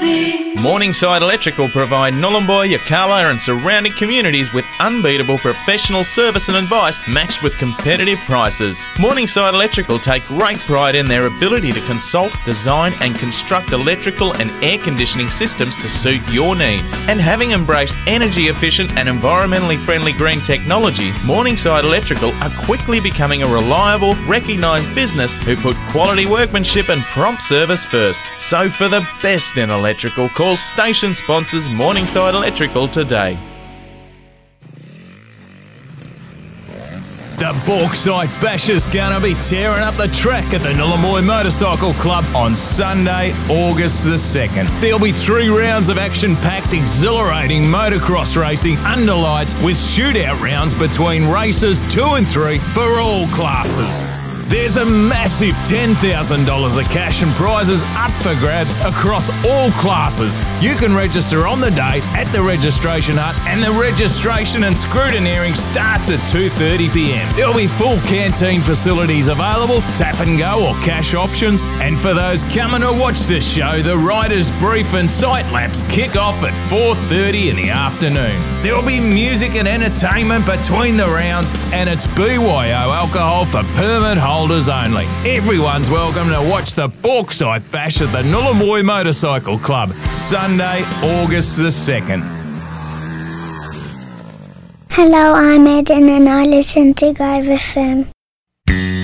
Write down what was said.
Morningside Electrical provide Nhulunbuy, Yirrkala and surrounding communities with unbeatable professional service and advice matched with competitive prices. Morningside Electrical take great pride in their ability to consult, design and construct electrical and air conditioning systems to suit your needs. And having embraced energy efficient and environmentally friendly green technology, Morningside Electrical are quickly becoming a reliable, recognised business who put quality workmanship and prompt service first. So for the best in electrical, call station sponsors Morningside Electrical today. The Bauxite Bash is gonna be tearing up the track at the Nhulunbuy Motorcycle Club on Sunday, August the 2nd. There'll be 3 rounds of action-packed, exhilarating motocross racing under lights with shootout rounds between races 2 and 3 for all classes. There's a massive $10,000 of cash and prizes up for grabs across all classes. You can register on the day at the registration hut, and the registration and scrutineering starts at 2:30 p.m. There'll be full canteen facilities available, tap and go or cash options, and for those coming to watch this show, the riders brief and sight laps kick off at 4:30 in the afternoon. There'll be music and entertainment between the rounds, and it's BYO alcohol for permit holders only. Everyone's welcome to watch the Bauxite Bash at the Nhulunbuy Motorcycle Club, Sunday, August the 2nd. Hello, I'm Eden and I listen to Go FM.